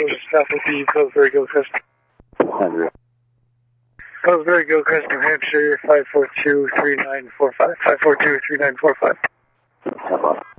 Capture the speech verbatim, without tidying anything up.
Faculty, Pillsbury, Gilchrist. Andrew. Pillsbury, Gilchrist, New Hampshire, five four two, three nine four five. five four two, three nine four five. Have fun.